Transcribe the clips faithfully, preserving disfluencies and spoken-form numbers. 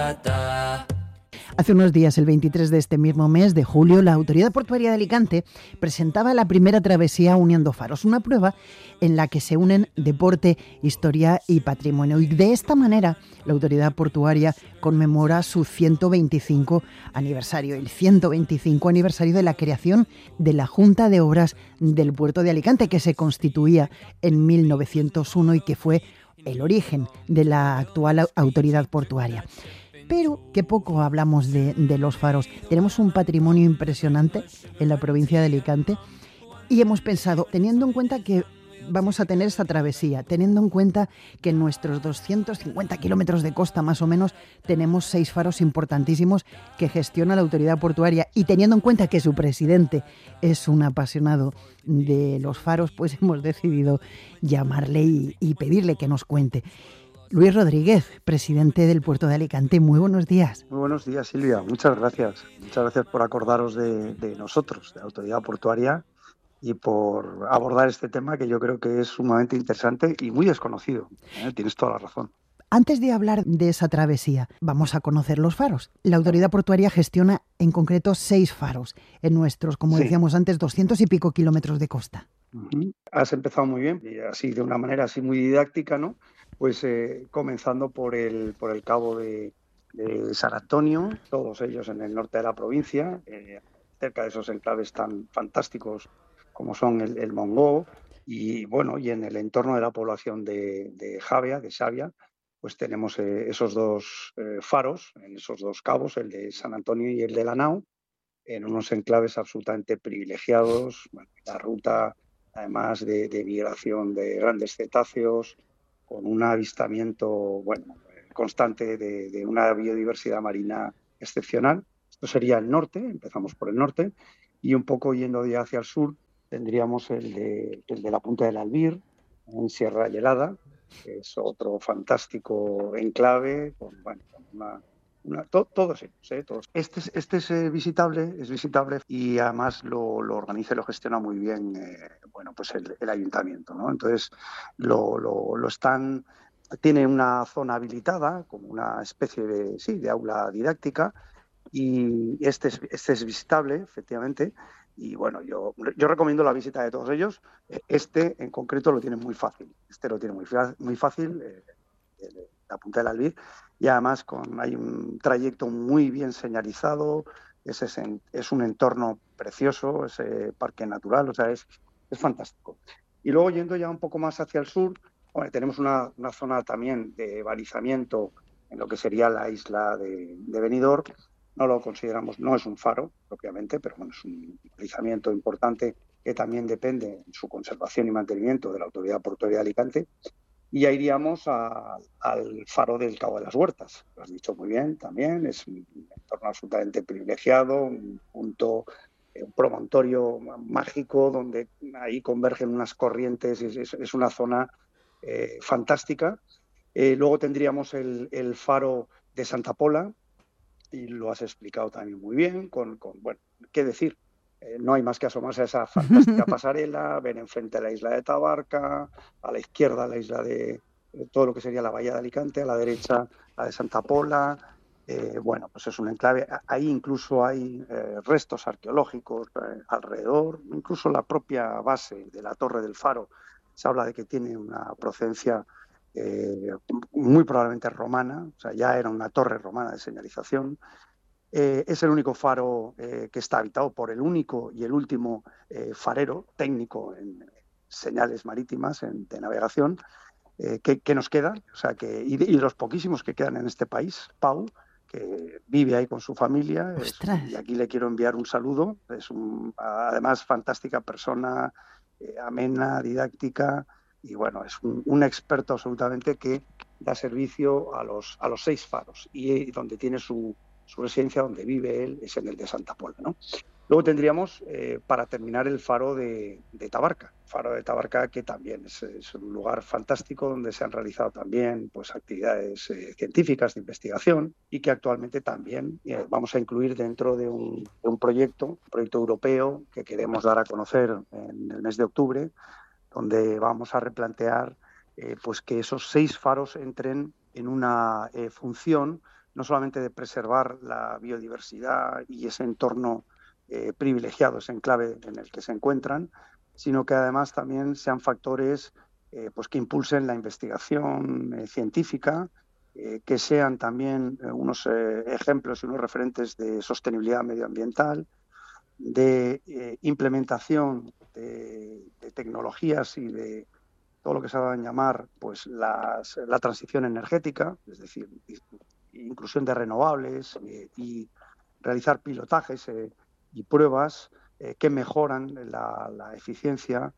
ta. Hace unos días, el veintitrés de este mismo mes de julio, la Autoridad Portuaria de Alicante presentaba la primera travesía Uniendo Faros, una prueba en la que se unen deporte, historia y patrimonio. Y de esta manera, la Autoridad Portuaria conmemora su ciento veinticinco aniversario, el ciento veinticinco aniversario de la creación de la Junta de Obras del Puerto de Alicante, que se constituía en mil novecientos uno y que fue el origen de la actual Autoridad Portuaria. Pero que poco hablamos de, de los faros. Tenemos un patrimonio impresionante en la provincia de Alicante y hemos pensado, teniendo en cuenta que vamos a tener esta travesía, teniendo en cuenta que en nuestros doscientos cincuenta kilómetros de costa más o menos tenemos seis faros importantísimos que gestiona la Autoridad Portuaria, y teniendo en cuenta que su presidente es un apasionado de los faros, pues hemos decidido llamarle y, y pedirle que nos cuente. Luis Rodríguez, presidente del Puerto de Alicante, muy buenos días. Muy buenos días, Silvia. Muchas gracias. Muchas gracias por acordaros de, de nosotros, de la Autoridad Portuaria, y por abordar este tema que yo creo que es sumamente interesante y muy desconocido. ¿eh? Tienes toda la razón. Antes de hablar de esa travesía, vamos a conocer los faros. La Autoridad Portuaria gestiona en concreto seis faros en nuestros, como Sí. decíamos antes, doscientos y pico kilómetros de costa. Uh-huh. Has empezado muy bien, y así de una manera así muy didáctica, ¿no? Pues eh, comenzando por el, por el cabo de, de San Antonio, todos ellos en el norte de la provincia, eh, cerca de esos enclaves tan fantásticos como son el, el Mongó, y bueno, y en el entorno de la población de, de Javea, de Xavia, pues tenemos eh, esos dos eh, faros, en esos dos cabos, el de San Antonio y el de Lanao, en unos enclaves absolutamente privilegiados. Bueno, la ruta, además de, de migración de grandes cetáceos, con un avistamiento bueno, constante de, de una biodiversidad marina excepcional. Esto sería el norte, empezamos por el norte, y un poco yendo de hacia el sur tendríamos el de, el de la Punta del Albir, en Sierra Helada, que es otro fantástico enclave, con, bueno, con una... Una, to, todos ellos, ¿eh? todos. Este, es, este es eh, visitable, es visitable y además lo, lo organiza y lo gestiona muy bien eh, bueno, pues el, el ayuntamiento, ¿no? Entonces lo, lo, lo están, tiene una zona habilitada como una especie de, sí, de aula didáctica, y este es, este es visitable, efectivamente. Y bueno, yo, yo recomiendo la visita de todos ellos. Este en concreto lo tiene muy fácil, este lo tiene muy, muy fácil, eh, la Punta del Albir, y además con, hay un trayecto muy bien señalizado, es, ese, es un entorno precioso, ese parque natural, o sea, es, es fantástico. Y luego yendo ya un poco más hacia el sur, bueno, tenemos una, una zona también de balizamiento en lo que sería la isla de, de Benidorm. No lo consideramos, no es un faro propiamente, pero bueno, es un balizamiento importante que también depende en su conservación y mantenimiento de la Autoridad Portuaria de Alicante. Y ya iríamos a, al faro del Cabo de las Huertas. Lo has dicho muy bien también, es un entorno absolutamente privilegiado, un punto, un promontorio mágico donde ahí convergen unas corrientes, es, es, es una zona eh, fantástica. Eh, luego tendríamos el, el faro de Santa Pola, y lo has explicado también muy bien, con, con bueno, ¿qué decir? Eh, no hay más que asomarse a esa fantástica pasarela, ver enfrente la isla de Tabarca, a la izquierda la isla de eh, todo lo que sería la bahía de Alicante, a la derecha la de Santa Pola. Eh, bueno, pues es un enclave. Ahí incluso hay eh, restos arqueológicos eh, alrededor, incluso la propia base de la Torre del Faro se habla de que tiene una procedencia eh, muy probablemente romana, o sea, ya era una torre romana de señalización. Eh, es el único faro eh, que está habitado por el único y el último eh, farero técnico en señales marítimas en, de navegación eh, que, que nos quedan, o sea, que, y, y los poquísimos que quedan en este país. Pau, que vive ahí con su familia, es, y aquí le quiero enviar un saludo, es un, además fantástica persona, eh, amena, didáctica, y bueno, es un, un experto absolutamente que da servicio a los, a los seis faros, y, y donde tiene su Su residencia, donde vive él, es en el de Santa Pola, ¿no? Luego tendríamos, eh, para terminar, el faro de, de Tabarca. Faro de Tabarca, que también es, es un lugar fantástico donde se han realizado también pues, actividades eh, científicas de investigación, y que actualmente también eh, vamos a incluir dentro de un, de un proyecto, un proyecto europeo que queremos dar a conocer en el mes de octubre, donde vamos a replantear eh, pues que esos seis faros entren en una eh, función no solamente de preservar la biodiversidad y ese entorno eh, privilegiado, ese enclave en el que se encuentran, sino que además también sean factores eh, pues que impulsen la investigación eh, científica, eh, que sean también eh, unos eh, ejemplos y unos referentes de sostenibilidad medioambiental, de eh, implementación de, de tecnologías y de todo lo que se va a llamar pues las, la transición energética, es decir, inclusión de renovables eh, y realizar pilotajes eh, y pruebas eh, que mejoran la, la eficiencia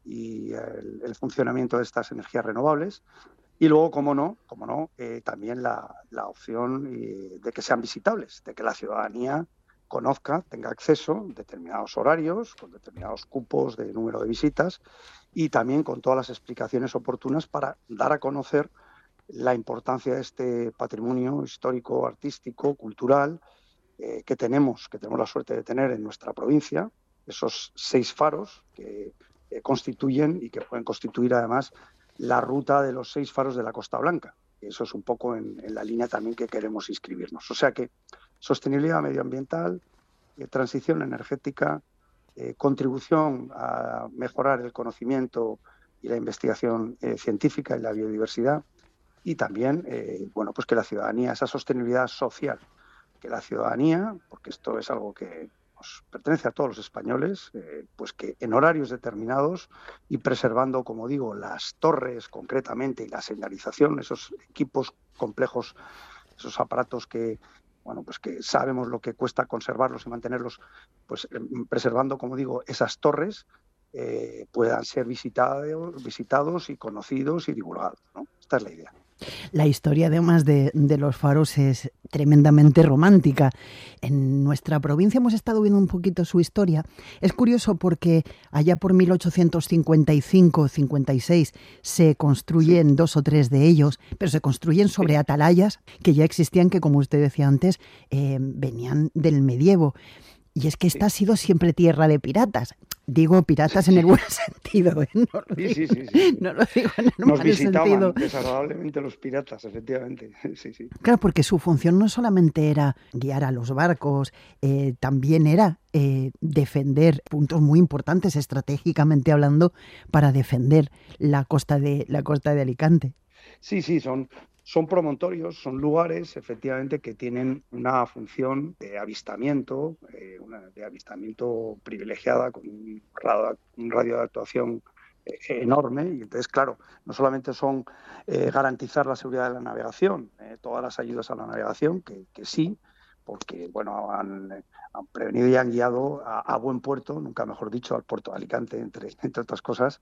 y el, el funcionamiento de estas energías renovables. Y luego, como no, como no eh, también la, la opción eh, de que sean visitables, de que la ciudadanía conozca, tenga acceso en determinados horarios, con determinados cupos de número de visitas y también con todas las explicaciones oportunas para dar a conocer la importancia de este patrimonio histórico, artístico, cultural eh, que tenemos, que tenemos la suerte de tener en nuestra provincia, esos seis faros que eh, constituyen y que pueden constituir además la ruta de los seis faros de la Costa Blanca. Eso es un poco en, en la línea también que queremos inscribirnos. O sea que sostenibilidad medioambiental, eh, transición energética, eh, contribución a mejorar el conocimiento y la investigación eh, científica y la biodiversidad, y también eh, bueno, pues que la ciudadanía, esa sostenibilidad social, que la ciudadanía, porque esto es algo que nos pertenece a todos los españoles, eh, pues que en horarios determinados y preservando, como digo, las torres concretamente y la señalización, esos equipos complejos, esos aparatos que, bueno, pues que sabemos lo que cuesta conservarlos y mantenerlos, pues preservando, como digo, esas torres, eh, puedan ser visitados, visitados y conocidos y divulgados, ¿no? Esta es la idea. La historia, además de, de los faros, es tremendamente romántica. En nuestra provincia hemos estado viendo un poquito su historia. Es curioso porque allá por mil ochocientos cincuenta y cinco cincuenta y seis se construyen sí. dos o tres de ellos, pero se construyen sobre sí. atalayas que ya existían, que como usted decía antes, eh, venían del medievo. Y es que esta sí. ha sido siempre tierra de piratas. Digo piratas en el buen sentido, ¿eh? No lo digo, sí, sí, sí, sí. No lo digo en el Nos mal visitaban sentido. desagradablemente los piratas, efectivamente. Sí, sí. Claro, porque su función no solamente era guiar a los barcos, eh, también era eh, defender puntos muy importantes estratégicamente hablando para defender la costa de la costa de Alicante. Sí, sí, son... Son promontorios, son lugares, efectivamente, que tienen una función de avistamiento, eh, una de avistamiento privilegiada, con un radio, un radio de actuación eh, enorme. Y entonces, claro, no solamente son eh, garantizar la seguridad de la navegación, eh, todas las ayudas a la navegación, que, que sí, porque bueno, han, han prevenido y han guiado a, a buen puerto, nunca mejor dicho, al puerto de Alicante, entre, entre otras cosas,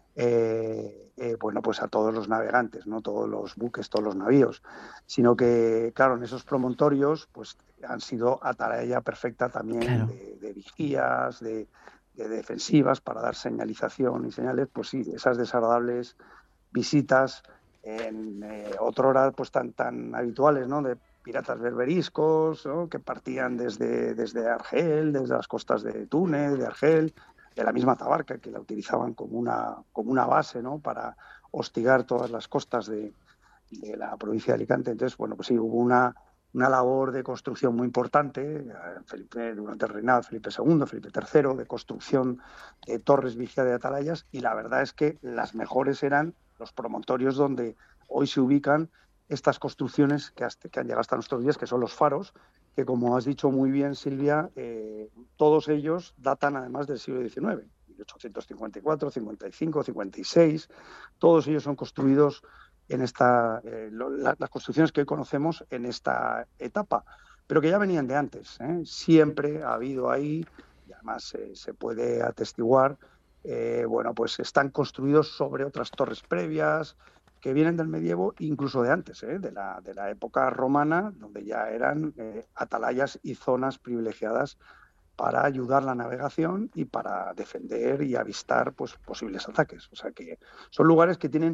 Eh, eh, bueno, pues a todos los navegantes, no todos los buques, todos los navíos, sino que, claro, en esos promontorios pues han sido atalaya perfecta también claro. de, de vigías, de, de defensivas para dar señalización y señales, pues sí, esas desagradables visitas en eh, otrora pues tan, tan habituales, ¿no?, de piratas berberiscos, ¿no?, que partían desde, desde Argel, desde las costas de Túnez, de Argel, de la misma Tabarca, que la utilizaban como una, como una base, ¿no?, para hostigar todas las costas de, de la provincia de Alicante. Entonces, bueno, pues sí, hubo una, una labor de construcción muy importante Felipe, durante el reinado de Felipe segundo, Felipe tercero, de construcción de torres vigía de atalayas, y la verdad es que las mejores eran los promontorios donde hoy se ubican estas construcciones que, hasta, que han llegado hasta nuestros días, que son los faros, que como has dicho muy bien, Silvia, eh, todos ellos datan además del siglo diecinueve, mil ochocientos cincuenta y cuatro, cincuenta y cinco, cincuenta y seis, todos ellos son construidos en esta, eh, lo, la, las construcciones que hoy conocemos en esta etapa, pero que ya venían de antes, ¿eh? Siempre ha habido ahí, y además eh, se puede atestiguar, eh, bueno, pues están construidos sobre otras torres previas, que vienen del medievo, incluso de antes, ¿eh? de, la, de la época romana, donde ya eran eh, atalayas y zonas privilegiadas para ayudar la navegación y para defender y avistar pues, posibles ataques. O sea que son lugares que tienen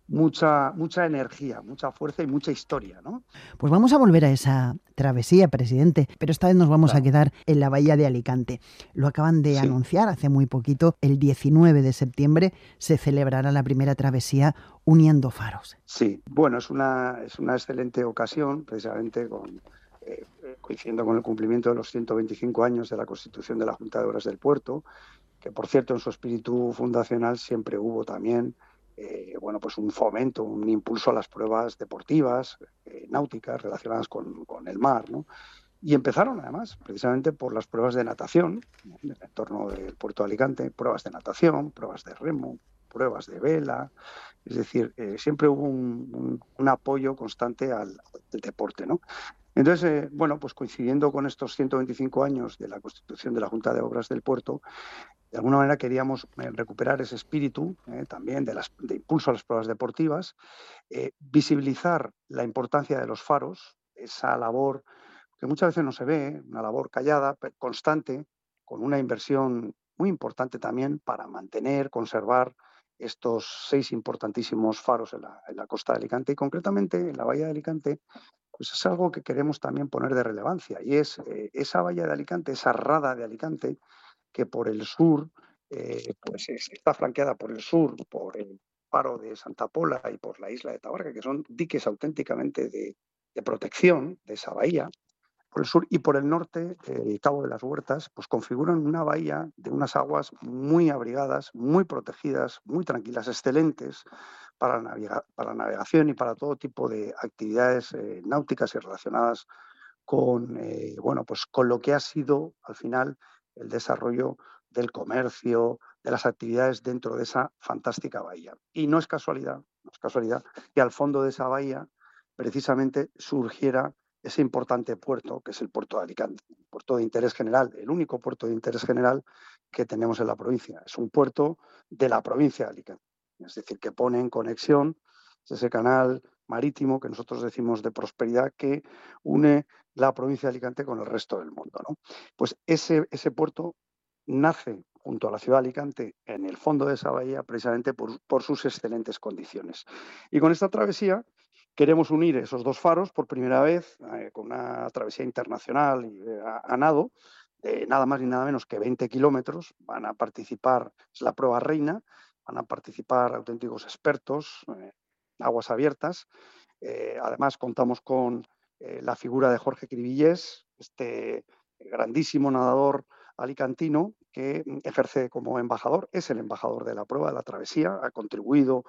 mucha, mucha energía, mucha fuerza y mucha historia, ¿no? Pues vamos a volver a esa travesía, presidente, pero esta vez nos vamos Claro. a quedar en la bahía de Alicante. Lo acaban de Sí. anunciar hace muy poquito, el diecinueve de septiembre se celebrará la primera travesía uniendo faros. Sí, bueno, es una, es una excelente ocasión, precisamente con, eh, coincidiendo con el cumplimiento de los ciento veinticinco años de la constitución de la Junta de Obras del Puerto, que por cierto en su espíritu fundacional siempre hubo también eh, bueno, pues un fomento, un impulso a las pruebas deportivas, eh, náuticas, relacionadas con, con el mar, ¿no? Y empezaron además precisamente por las pruebas de natación en el entorno del puerto de Alicante, pruebas de natación, pruebas de remo, pruebas de vela. Es decir, eh, siempre hubo un, un, un apoyo constante al, al deporte, ¿no? Entonces, eh, bueno, pues coincidiendo con estos ciento veinticinco años de la constitución de la Junta de Obras del Puerto, de alguna manera queríamos eh, recuperar ese espíritu eh, también de, las, de impulso a las pruebas deportivas, eh, visibilizar la importancia de los faros, esa labor que muchas veces no se ve, una labor callada, constante, con una inversión muy importante también para mantener, conservar estos seis importantísimos faros en la, en la costa de Alicante y concretamente en la bahía de Alicante, pues es algo que queremos también poner de relevancia y es eh, esa bahía de Alicante, esa rada de Alicante, que por el sur, eh, pues está flanqueada por el sur, por el faro de Santa Pola y por la isla de Tabarca, que son diques auténticamente de, de protección de esa bahía. Por el sur y por el norte, el Cabo de las Huertas, pues configuran una bahía de unas aguas muy abrigadas, muy protegidas, muy tranquilas, excelentes para, navega para navegación y para todo tipo de actividades eh, náuticas y relacionadas con, eh, bueno, pues con lo que ha sido al final el desarrollo del comercio, de las actividades dentro de esa fantástica bahía. Y no es casualidad, no es casualidad que al fondo de esa bahía precisamente surgiera ese importante puerto, que es el puerto de Alicante, un puerto de interés general, el único puerto de interés general que tenemos en la provincia. Es un puerto de la provincia de Alicante, es decir, que pone en conexión ese canal marítimo que nosotros decimos de prosperidad que une la provincia de Alicante con el resto del mundo, ¿no? Pues ese, ese puerto nace junto a la ciudad de Alicante en el fondo de esa bahía precisamente por, por sus excelentes condiciones. Y con esta travesía queremos unir esos dos faros por primera vez eh, con una travesía internacional y, eh, a, a nado de nada más ni nada menos que veinte kilómetros. Van a participar, es la prueba reina, van a participar auténticos expertos, eh, aguas abiertas. Eh, además contamos con eh, la figura de Jorge Cribillés, este grandísimo nadador alicantino que ejerce como embajador, es el embajador de la prueba de la travesía, ha contribuido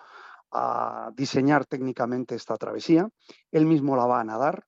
a diseñar técnicamente esta travesía, él mismo la va a nadar.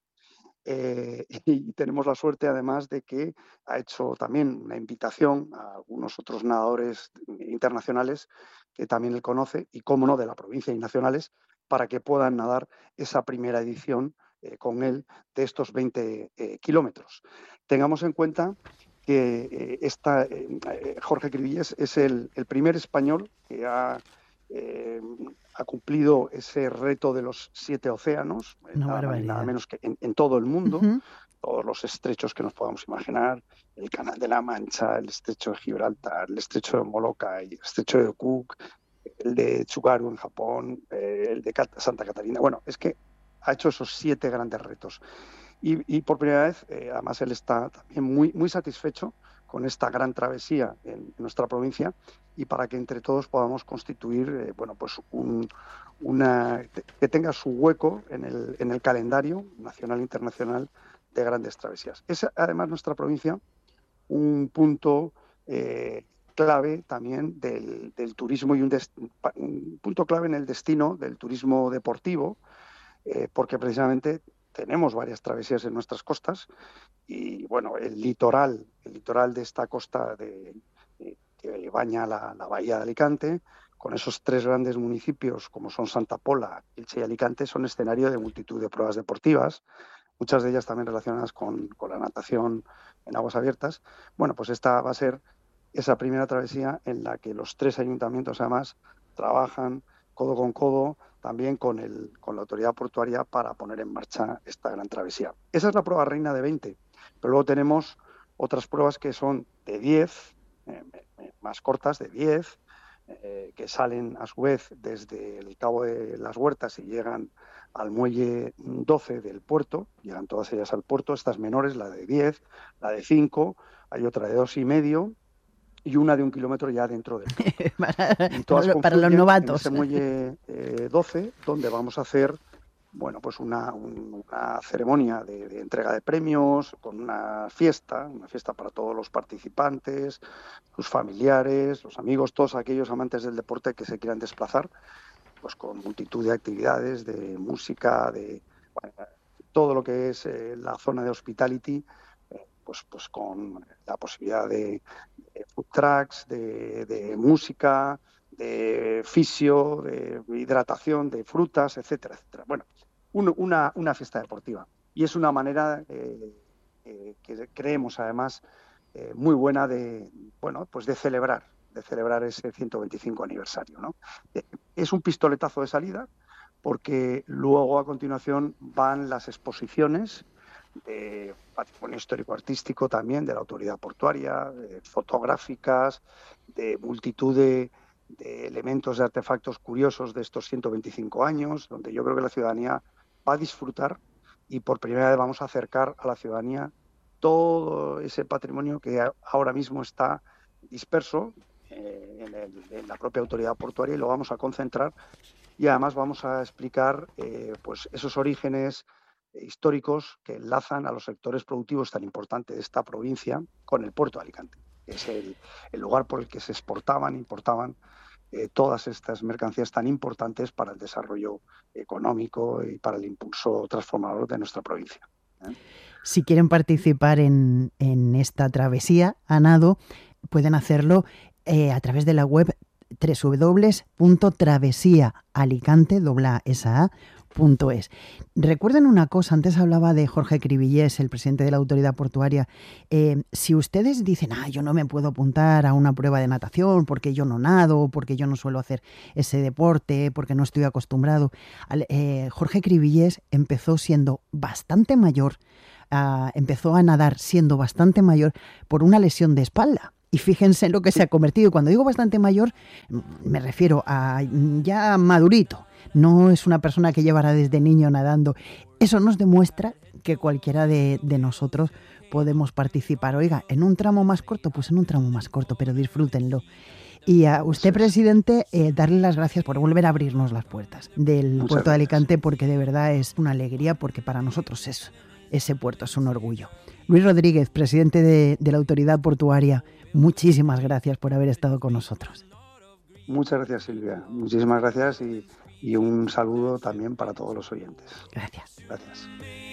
Eh, y tenemos la suerte además de que ha hecho también una invitación a algunos otros nadadores internacionales que también él conoce y, cómo no, de la provincia y nacionales, para que puedan nadar esa primera edición eh, con él de estos veinte eh, kilómetros. Tengamos en cuenta que eh, esta, eh, Jorge Cribillés es el, el primer español que ha eh, ha cumplido ese reto de los siete océanos, eh, Una nada más ni nada barbaridad. menos que en, en todo el mundo, Uh-huh. todos los estrechos que nos podamos imaginar, el Canal de la Mancha, el estrecho de Gibraltar, el estrecho de Molokai, el estrecho de Cook, el de Tsugaru en Japón, eh, el de Santa Catarina. Bueno, es que ha hecho esos siete grandes retos. Y, y por primera vez, eh, además, él está también muy, muy satisfecho con esta gran travesía en, en nuestra provincia y para que entre todos podamos constituir, eh, bueno, pues un, una, que tenga su hueco en el, en el calendario nacional e internacional de grandes travesías. Es además nuestra provincia un punto eh, clave también del, del turismo y un, des, un punto clave en el destino del turismo deportivo, eh, porque precisamente tenemos varias travesías en nuestras costas y, bueno, el litoral, el litoral de esta costa de, de, que baña la, la bahía de Alicante, con esos tres grandes municipios como son Santa Pola, Elche y Alicante, son escenario de multitud de pruebas deportivas, muchas de ellas también relacionadas con, con la natación en aguas abiertas. Bueno, pues esta va a ser esa primera travesía en la que los tres ayuntamientos además trabajan codo con codo también con, el, con la autoridad portuaria para poner en marcha esta gran travesía. Esa es la prueba reina de veinte, pero luego tenemos otras pruebas que son de diez, eh, más cortas, de diez, eh, que salen a su vez desde el Cabo de las Huertas y llegan al muelle doce del puerto, llegan todas ellas al puerto, estas menores, la de diez, la de cinco, hay otra de dos y medio y una de un kilómetro ya dentro del puerto. para, Y para, todas lo, para los confluyen en novatos. ese muelle eh, doce, donde vamos a hacer bueno, pues una, un, una ceremonia de, de entrega de premios, con una fiesta, una fiesta para todos los participantes, sus familiares, los amigos, todos aquellos amantes del deporte que se quieran desplazar, pues con multitud de actividades, de música, de bueno, todo lo que es eh, la zona de hospitality, eh, pues, pues con la posibilidad de, de food trucks, de, de música, de fisio, de hidratación, de frutas, etcétera, etcétera. Bueno, un, una, una fiesta deportiva. Y es una manera eh, eh, que creemos, además, eh, muy buena de, bueno, pues de celebrar, de celebrar ese ciento veinticinco aniversario, ¿no? Eh, es un pistoletazo de salida, porque luego a continuación van las exposiciones de patrimonio histórico-artístico también, de la autoridad portuaria, de fotográficas, de multitud de, de elementos, de artefactos curiosos de estos ciento veinticinco años, donde yo creo que la ciudadanía va a disfrutar y por primera vez vamos a acercar a la ciudadanía todo ese patrimonio que ahora mismo está disperso eh, en, el, en la propia autoridad portuaria, y lo vamos a concentrar, y además vamos a explicar eh, pues esos orígenes históricos que enlazan a los sectores productivos tan importantes de esta provincia con el puerto de Alicante, que es el, el lugar por el que se exportaban, importaban eh, todas estas mercancías tan importantes para el desarrollo económico y para el impulso transformador de nuestra provincia, ¿eh? Si quieren participar en, en esta travesía a nado, pueden hacerlo eh, a través de la web doble u doble u doble u punto travesía alicante punto es. Recuerden una cosa, antes hablaba de Jorge Cribillés, el presidente de la autoridad portuaria. Eh, si ustedes dicen, ah, yo no me puedo apuntar a una prueba de natación porque yo no nado, porque yo no suelo hacer ese deporte, porque no estoy acostumbrado. Eh, Jorge Cribillés empezó siendo bastante mayor, uh, empezó a nadar siendo bastante mayor por una lesión de espalda. Y fíjense en lo que se ha convertido. Y cuando digo bastante mayor, me refiero a ya madurito. No es una persona que llevará desde niño nadando. Eso nos demuestra que cualquiera de, de nosotros podemos participar. Oiga, en un tramo más corto, pues en un tramo más corto, pero disfrútenlo. Y a usted, presidente, eh, darle las gracias por volver a abrirnos las puertas del Muchas puerto de gracias. Alicante, porque de verdad es una alegría, porque para nosotros es, ese puerto es un orgullo. Luis Rodríguez, presidente de, de la Autoridad Portuaria, muchísimas gracias por haber estado con nosotros. Muchas gracias, Silvia. Muchísimas gracias y, y un saludo también para todos los oyentes. Gracias. Gracias.